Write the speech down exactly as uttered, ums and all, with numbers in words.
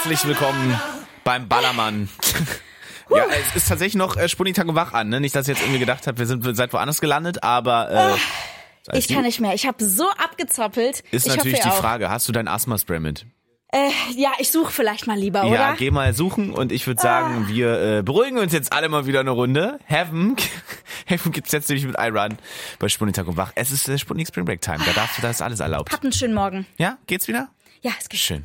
Herzlich willkommen beim Ballermann. Ja, es ist tatsächlich noch äh, Spunni-Tag und Wach an, ne? Nicht, dass ich jetzt irgendwie gedacht habe, wir sind wir seid woanders gelandet, aber äh, Ich kann nicht mehr. Ich habe so abgezoppelt. Ist ich natürlich hoffe, die auch. Frage, hast du dein Asthma-Spray mit? Äh, ja, ich suche vielleicht mal lieber, oder? Ja, geh mal suchen und ich würde sagen, wir äh, beruhigen uns jetzt alle mal wieder eine Runde. Heaven, Heaven gibt's jetzt nämlich mit iRun bei Spunni-Tag und Wach. Es ist äh, Spunni Spring Break Time, da darfst du, da ist alles erlaubt. Habt einen schönen Morgen. Ja, geht's wieder? Ja, es geht. Schön.